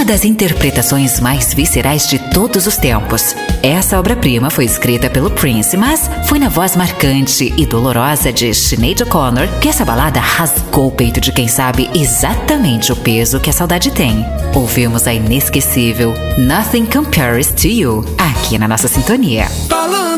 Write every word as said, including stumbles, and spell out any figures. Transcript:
das interpretações mais viscerais de todos os tempos. Essa obra-prima foi escrita pelo Prince, mas foi na voz marcante e dolorosa de Sinead O'Connor que essa balada rasgou o peito de quem sabe exatamente o peso que a saudade tem. Ouvimos a inesquecível Nothing Compares to You, aqui na nossa sintonia.